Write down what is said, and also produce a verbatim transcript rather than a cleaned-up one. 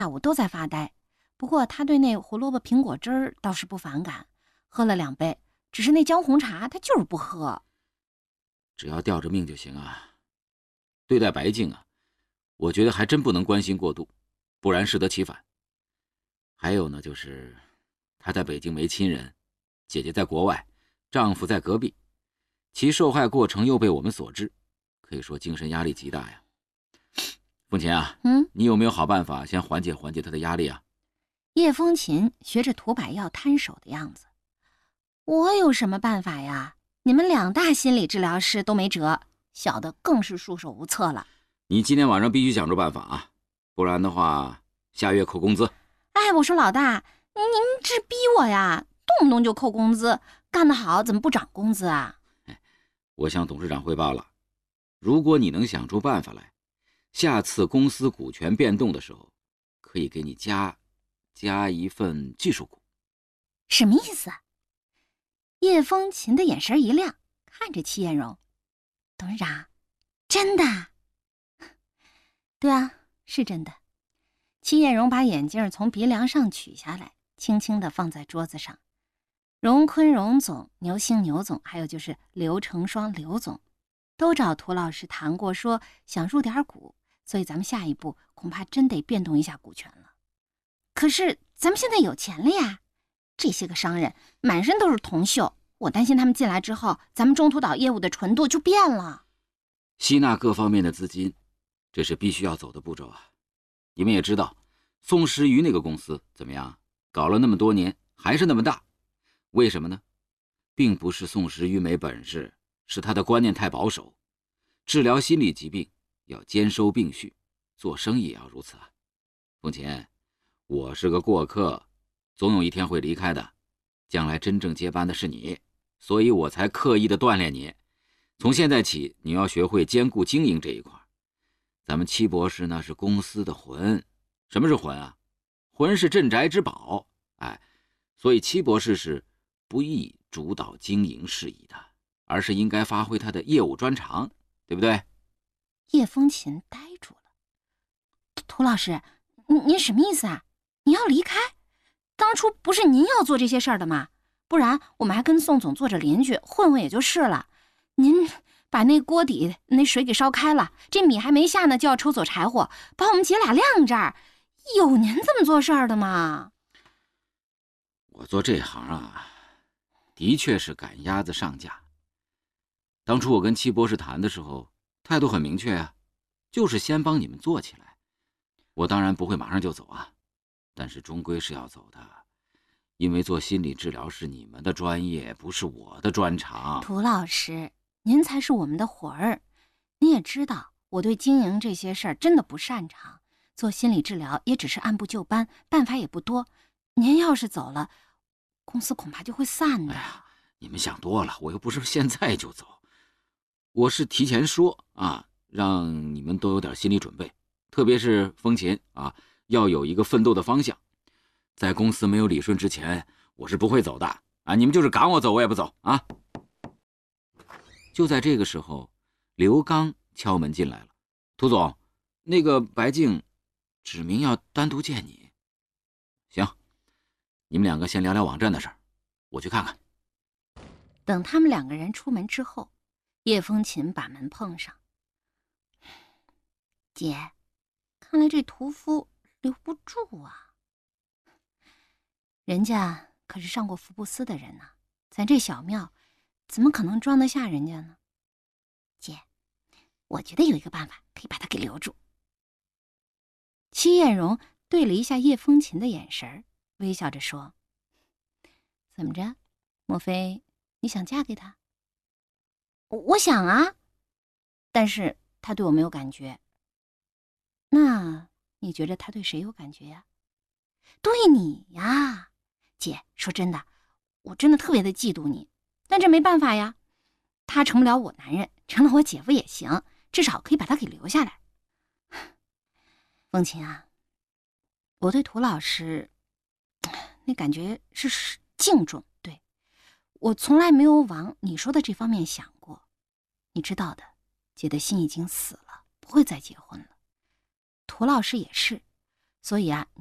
下午都在发呆。不过他对那胡萝卜苹果汁儿倒是不反感，喝了两杯，只是那姜红茶他就是不喝。 只要吊着命就行啊。对待白静啊，我觉得还真不能关心过度，不然适得其反。还有呢，就是她在北京没亲人，姐姐在国外，丈夫在隔壁，其受害过程又被我们所知，可以说精神压力极大呀。凤琴啊， 嗯， 你有没有好办法先缓解缓解她的压力啊？ 叶风琴学着涂百药摊手的样子。我有什么办法呀？你们两大心理治疗师都没辙，小的更是束手无策了。 你今天晚上必须想出办法啊，不然的话下月扣工资。 哎，我说老大，您这逼我呀，动不动就扣工资，干得好怎么不涨工资啊？ 我向董事长汇报了，如果你能想出办法来，下次公司股权变动的时候，可以给你加加一份技术股。 什么意思啊？叶风琴的眼神一亮，看着戚艳荣，董事长，真的？对啊，是真的。戚艳荣把眼镜从鼻梁上取下来，轻轻地放在桌子上。荣坤荣总、牛兴牛总，还有就是刘成双刘总，都找涂老师谈过，说想入点股，所以咱们下一步恐怕真得变动一下股权了。可是咱们现在有钱了呀，这些个商人满身都是铜锈，我担心他们进来之后，咱们中途岛业务的纯度就变了。 吸纳各方面的资金，这是必须要走的步骤啊。你们也知道，宋时瑜那个公司怎么样？搞了那么多年，还是那么大。为什么呢？并不是宋时瑜没本事，是他的观念太保守。治疗心理疾病要兼收并蓄，做生意也要如此啊。凤琴，我是个过客，总有一天会离开的，将来真正接班的是你，所以我才刻意的锻炼你。从现在起，你要学会兼顾经营这一块。咱们戚博士呢是公司的魂。什么是魂啊？魂是镇宅之宝。哎，所以戚博士是不宜主导经营事宜的，而是应该发挥他的业务专长，对不对？ 叶风琴呆住了。涂老师，您您什么意思啊？你要离开？当初不是您要做这些事儿的吗？不然我们还跟宋总做着邻居，混混也就是了。您把那锅底那水给烧开了，这米还没下呢，就要抽走柴火，把我们姐俩晾这儿，有您这么做事儿的吗？ 我做这行啊，的确是赶鸭子上架。当初我跟戚博士谈的时候，态度很明确啊，就是先帮你们做起来。我当然不会马上就走啊，但是终归是要走的，因为做心理治疗是你们的专业，不是我的专长。 涂老师，您才是我们的魂儿。您也知道，我对经营这些事儿真的不擅长，做心理治疗也只是按部就班，办法也不多。您要是走了，公司恐怕就会散的。 哎呀，你们想多了，我又不是现在就走，我是提前说啊，让你们都有点心理准备，特别是风琴啊，要有一个奋斗的方向。在公司没有理顺之前，我是不会走的啊！你们就是赶我走，我也不走啊！就在这个时候，刘刚敲门进来了。涂总，那个白静指明要单独见你。行，你们两个先聊聊网站的事儿，我去看看。 等他们两个人出门之后，叶风琴把门碰上。姐，看来这屠夫留不住啊。人家可是上过福布斯的人呐、啊，咱这小庙怎么可能装得下人家呢？姐，我觉得有一个办法可以把他给留住。戚艳荣对了一下叶风琴的眼神，微笑着说：“怎么着？莫非你想嫁给他？”我想啊，但是他对我没有感觉。那你觉得他对谁有感觉呀？对你呀。姐，说真的，我真的特别的嫉妒你，但这没办法呀。他成不了我男人，成了我姐夫也行，至少可以把他给留下来。风琴啊，我对涂老师那感觉是敬重，对，我从来没有往你说的这方面想过。你知道的，姐的心已经死了，不会再结婚了。涂老师也是， 所以啊。